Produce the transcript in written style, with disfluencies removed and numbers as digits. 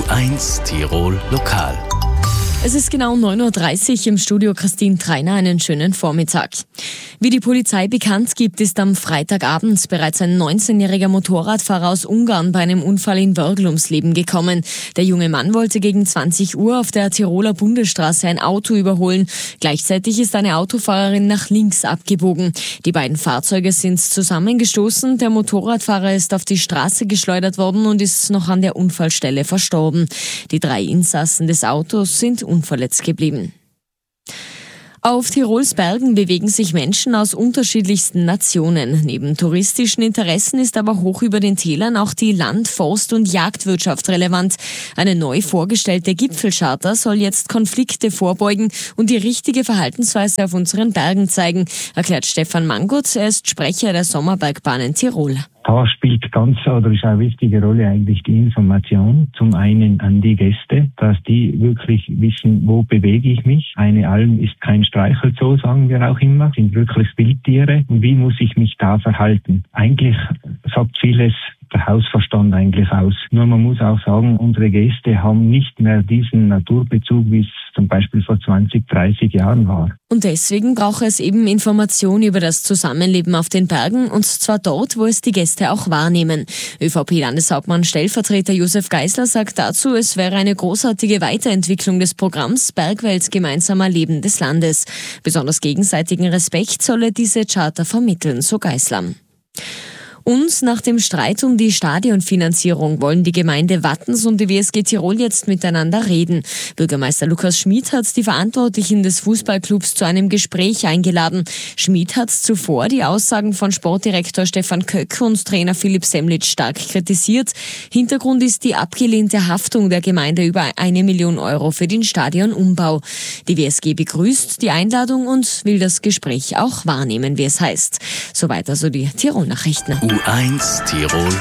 U1 Tirol Lokal. Es ist genau 9.30 Uhr im Studio. Christine Treiner, einen schönen Vormittag. Wie die Polizei bekannt gibt, ist am Freitagabend bereits ein 19-jähriger Motorradfahrer aus Ungarn bei einem Unfall in Wörgl ums Leben gekommen. Der junge Mann wollte gegen 20 Uhr auf der Tiroler Bundesstraße ein Auto überholen. Gleichzeitig ist eine Autofahrerin nach links abgebogen. Die beiden Fahrzeuge sind zusammengestoßen. Der Motorradfahrer ist auf die Straße geschleudert worden und ist noch an der Unfallstelle verstorben. Die 3 Insassen des Autos sind unverletzt geblieben. Auf Tirols Bergen bewegen sich Menschen aus unterschiedlichsten Nationen. Neben touristischen Interessen ist aber hoch über den Tälern auch die Land-, Forst- und Jagdwirtschaft relevant. Eine neu vorgestellte Gipfelcharta soll jetzt Konflikte vorbeugen und die richtige Verhaltensweise auf unseren Bergen zeigen, erklärt Stefan Mangut. Er ist Sprecher der Sommerbergbahnen Tirol. Da spielt ist eine wichtige Rolle eigentlich die Information. Zum einen an die Gäste, dass die wirklich wissen, wo bewege ich mich. Eine Alm ist kein Streichelzoo, sagen wir auch immer, sind wirklich Wildtiere. Und wie muss ich mich da verhalten? Eigentlich sagt vieles der Hausverstand eigentlich aus. Nur man muss auch sagen, unsere Gäste haben nicht mehr diesen Naturbezug, wie es zum Beispiel vor 20, 30 Jahren war. Und deswegen braucht es eben Informationen über das Zusammenleben auf den Bergen, und zwar dort, wo es die Gäste auch wahrnehmen. ÖVP-Landeshauptmann Stellvertreter Josef Geisler sagt dazu, es wäre eine großartige Weiterentwicklung des Programms Bergwelt gemeinsamer Leben des Landes. Besonders gegenseitigen Respekt solle diese Charta vermitteln, so Geisler. Und nach dem Streit um die Stadionfinanzierung wollen die Gemeinde Wattens und die WSG Tirol jetzt miteinander reden. Bürgermeister Lukas Schmid hat die Verantwortlichen des Fußballclubs zu einem Gespräch eingeladen. Schmid hat zuvor die Aussagen von Sportdirektor Stefan Köck und Trainer Philipp Semlitsch stark kritisiert. Hintergrund ist die abgelehnte Haftung der Gemeinde über 1 Million Euro für den Stadionumbau. Die WSG begrüßt die Einladung und will das Gespräch auch wahrnehmen, wie es heißt. Soweit also die Tirol-Nachrichten. U1 Tirol